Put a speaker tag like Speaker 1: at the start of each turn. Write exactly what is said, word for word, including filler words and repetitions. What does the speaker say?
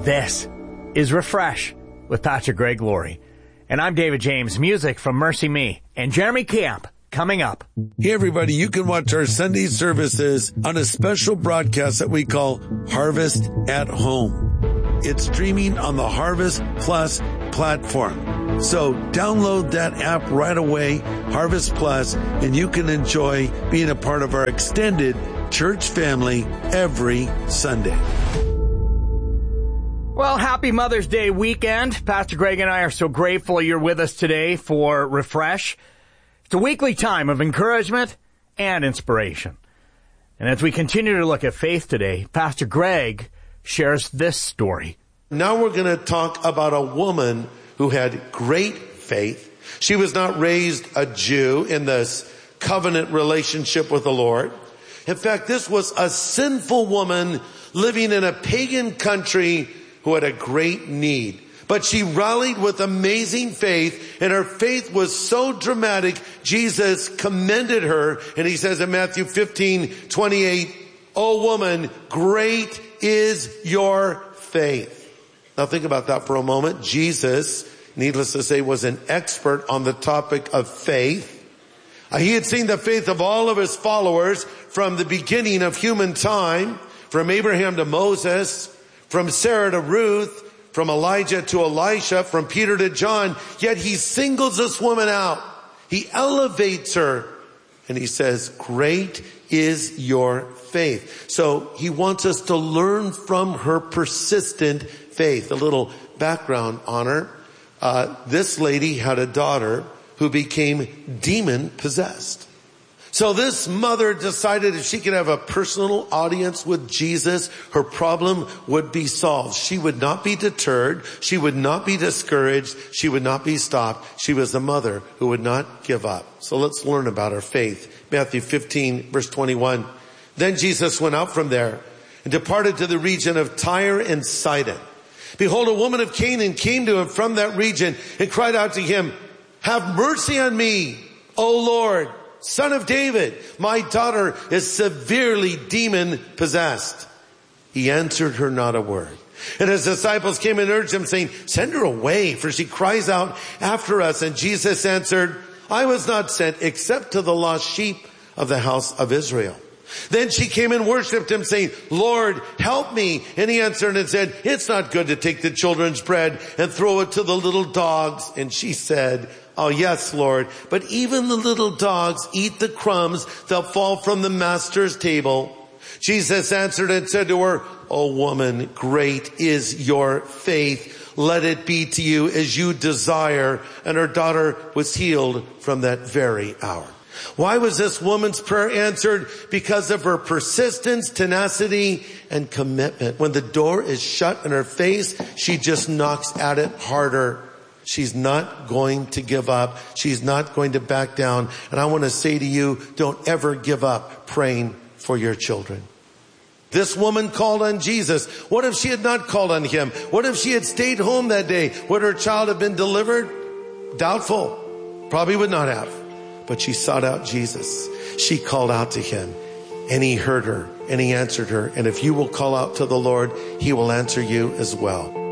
Speaker 1: This is Refresh with Pastor Greg Laurie. And I'm David James. Music from Mercy Me and Jeremy Camp coming up.
Speaker 2: Hey everybody, you can watch our Sunday services on a special broadcast that we call Harvest at Home. It's streaming on the Harvest Plus platform. So download that app right away, Harvest Plus, and you can enjoy being a part of our extended church family every Sunday.
Speaker 1: Well, happy Mother's Day weekend. Pastor Greg and I are so grateful you're with us today for Refresh. It's a weekly time of encouragement and inspiration. And as we continue to look at faith today, Pastor Greg shares this story.
Speaker 2: Now we're going to talk about a woman who had great faith. She was not raised a Jew in this covenant relationship with the Lord. In fact, this was a sinful woman living in a pagan country who had a great need. But she rallied with amazing faith, and her faith was so dramatic, Jesus commended her, and he says in Matthew fifteen twenty-eight, "O woman, great is your faith." Now think about that for a moment. Jesus, needless to say, was an expert on the topic of faith. Uh, he had seen the faith of all of his followers from the beginning of human time, from Abraham to Moses, from Sarah to Ruth, from Elijah to Elisha, from Peter to John. Yet he singles this woman out. He elevates her, and he says, "Great is your faith." So he wants us to learn from her persistent faith. A little background on her. Uh, this lady had a daughter who became demon possessed. So this mother decided if she could have a personal audience with Jesus, her problem would be solved. She would not be deterred. She would not be discouraged. She would not be stopped. She was the mother who would not give up. So let's learn about her faith. Matthew fifteen, verse twenty-one. Then Jesus went out from there and departed to the region of Tyre and Sidon. Behold, a woman of Canaan came to him from that region and cried out to him, "Have mercy on me, O Lord, Son of David. My daughter is severely demon possessed." He answered her not a word. And his disciples came and urged him, saying, "Send her away, for she cries out after us." And Jesus answered, "I was not sent except to the lost sheep of the house of Israel." Then she came and worshipped him, saying, "Lord, help me." And he answered and said, "It's not good to take the children's bread and throw it to the little dogs." And she said, "Oh yes, Lord, but even the little dogs eat the crumbs that fall from the master's table." Jesus answered and said to her, "O woman, great is your faith. Let it be to you as you desire." And her daughter was healed from that very hour. Why was this woman's prayer answered? Because of her persistence, tenacity, and commitment. When the door is shut in her face, she just knocks at it harder. She's not going to give up. She's not going to back down. And I want to say to you, don't ever give up praying for your children. This woman called on Jesus. What if she had not called on him? What if she had stayed home that day? Would her child have been delivered? Doubtful. Probably would not have. But she sought out Jesus. She called out to him, and he heard her, and he answered her. And if you will call out to the Lord, he will answer you as well.